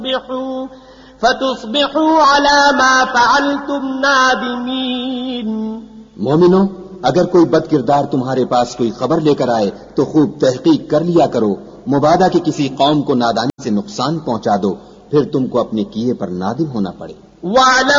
फतुस्बिहू अला मा फअलतुम नादिमीन। मोमिनो, अगर कोई बदकिरदार तुम्हारे पास कोई खबर लेकर आए तो खूब तहकीक कर लिया करो। मुबादा कि किसी कौम को नादानी से नुकसान पहुंचा दो, फिर तुमको अपने किए पर नादिम होना पड़े।